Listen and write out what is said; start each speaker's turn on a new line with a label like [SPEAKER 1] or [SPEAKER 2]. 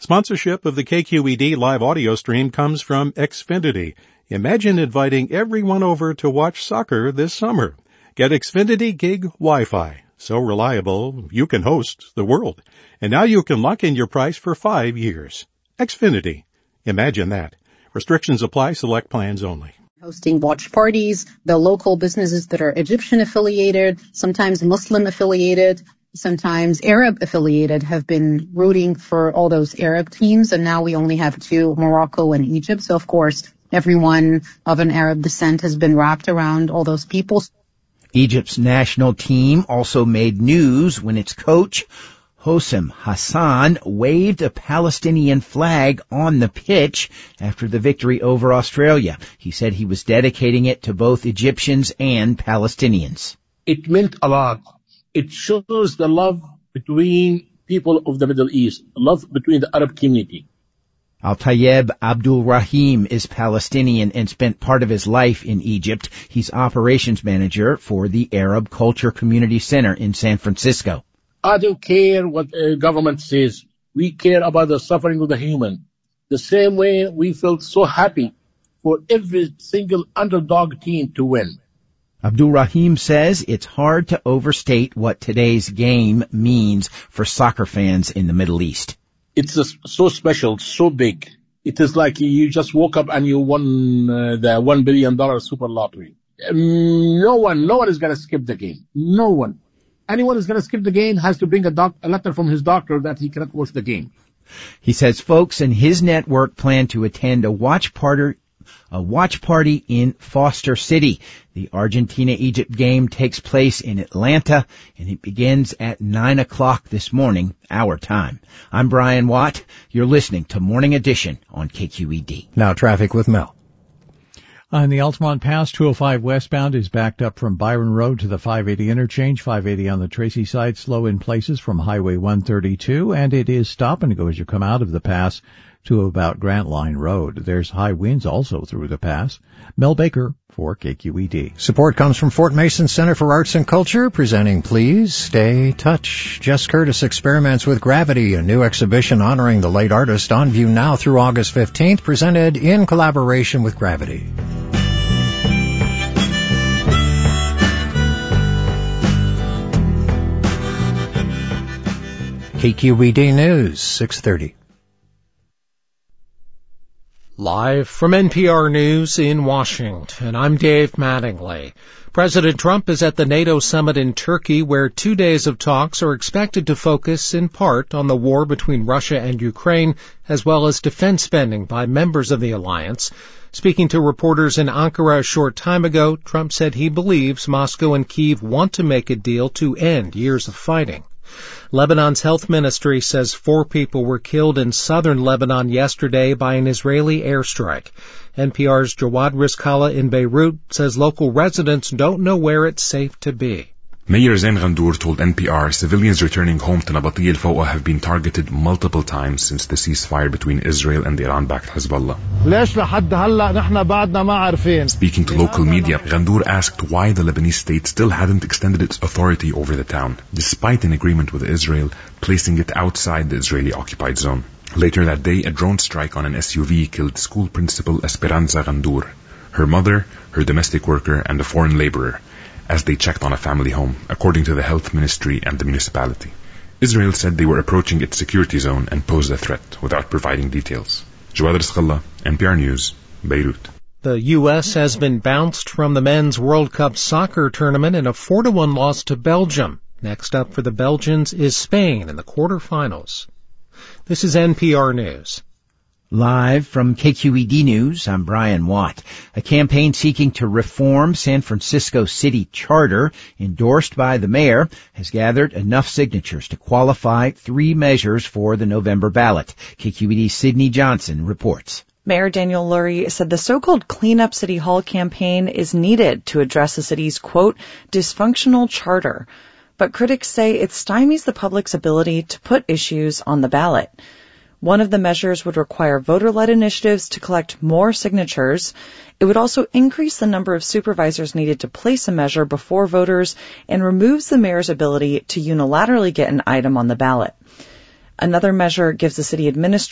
[SPEAKER 1] Sponsorship of the KQED live audio stream comes from Xfinity. Imagine inviting everyone over to watch soccer this summer. Get Xfinity Gig Wi-Fi. So reliable, you can host the world. And now you can lock in your price for 5 years. Xfinity. Imagine that. Restrictions apply. Select plans only.
[SPEAKER 2] Hosting watch parties, the local businesses that are Egyptian affiliated, sometimes Muslim affiliated, sometimes Arab affiliated have been rooting for all those Arab teams. And now we only have 2, Morocco and Egypt. So of course, everyone of an Arab descent has been wrapped around all those people.
[SPEAKER 3] Egypt's national team also made news when its coach, Hossam Hassan, waved a Palestinian flag on the pitch after the victory over Australia. He said he was dedicating it to both Egyptians and Palestinians.
[SPEAKER 4] It meant a lot. It shows the love between people of the Middle East, love between the Arab community.
[SPEAKER 3] Al-Tayyeb Abdul Rahim is Palestinian and spent part of his life in Egypt. He's operations manager for the Arab Culture Community Center in San Francisco.
[SPEAKER 4] I don't care what the government says. We care about the suffering of the human. The same way we felt so happy for every single underdog team to win.
[SPEAKER 3] Abdul Rahim says it's hard to overstate what today's game means for soccer fans in the Middle East.
[SPEAKER 4] It's so special, so big. It is like you just woke up and you won the $1 billion super lottery. No one is going to skip the game. No one. Anyone who's going to skip the game has to bring a letter from his doctor that he cannot watch the game.
[SPEAKER 3] He says folks in his network plan to attend a watch party in Foster City. The Argentina-Egypt game takes place in Atlanta, and it begins at 9 o'clock this morning, our time. I'm Brian Watt. You're listening to Morning Edition on KQED.
[SPEAKER 5] Now traffic with Mel.
[SPEAKER 6] On the Altamont Pass, 205 westbound is backed up from Byron Road to the 580 interchange. 580 on the Tracy side, slow in places from Highway 132, and it is stop and go as you come out of the pass to about Grant Line Road. There's high winds also through the pass. Mel Baker for KQED.
[SPEAKER 5] Support comes from Fort Mason Center for Arts and Culture, presenting Please Stay Touch. Jess Curtis experiments with gravity, a new exhibition honoring the late artist, on view now through August 15th, presented in collaboration with Gravity. KQED News, 6:30.
[SPEAKER 7] Live from NPR News in Washington, I'm Dave Mattingly. President Trump is at the NATO summit in Turkey, where 2 days of talks are expected to focus in part on the war between Russia and Ukraine, as well as defense spending by members of the alliance. Speaking to reporters in Ankara a short time ago, Trump said he believes Moscow and Kyiv want to make a deal to end years of fighting. Lebanon's health ministry says 4 people were killed in southern Lebanon yesterday by an Israeli airstrike. NPR's Jawad Rizkallah in Beirut says local residents don't know where it's safe to be.
[SPEAKER 8] Mayor Zain Ghandour told NPR civilians returning home to Nabati al-Fawqa have been targeted multiple times since the ceasefire between Israel and the Iran-backed Hezbollah. Speaking to local media, Ghandour asked why the Lebanese state still hadn't extended its authority over the town, despite an agreement with Israel placing it outside the Israeli-occupied zone. Later that day, a drone strike on an SUV killed school principal Esperanza Ghandour, her mother, her domestic worker, and a foreign laborer, as they checked on a family home, according to the health ministry and the municipality. Israel said they were approaching its security zone and posed a threat without providing details. Jawad Rizkallah, NPR News, Beirut.
[SPEAKER 7] The U.S. has been bounced from the Men's World Cup soccer tournament in a 4-1 loss to Belgium. Next up for the Belgians is Spain in the quarterfinals. This is NPR News.
[SPEAKER 3] Live from KQED News, I'm Brian Watt. A campaign seeking to reform San Francisco city charter, endorsed by the mayor, has gathered enough signatures to qualify 3 measures for the November ballot. KQED's Sydney Johnson reports.
[SPEAKER 9] Mayor Daniel Lurie said the so-called Clean Up City Hall campaign is needed to address the city's, quote, dysfunctional charter. But critics say it stymies the public's ability to put issues on the ballot. One of the measures would require voter-led initiatives to collect more signatures. It would also increase the number of supervisors needed to place a measure before voters and removes the mayor's ability to unilaterally get an item on the ballot. Another measure gives the city administrator